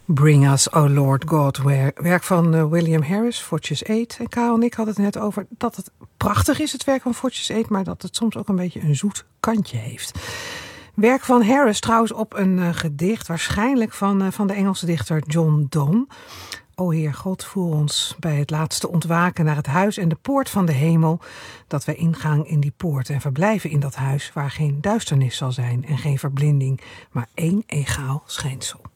Bring Us, O Lord God, werk van William Harris, Fortius 8. En Karel en ik hadden het net over dat het prachtig is, het werk van Fortius 8, maar dat het soms ook een beetje een zoet kantje heeft. Werk van Harris trouwens op een gedicht, waarschijnlijk van de Engelse dichter John Donne. O Heer God, voer ons bij het laatste ontwaken naar het huis en de poort van de hemel, dat wij ingaan in die poort en verblijven in dat huis waar geen duisternis zal zijn en geen verblinding, maar één egaal schijnsel.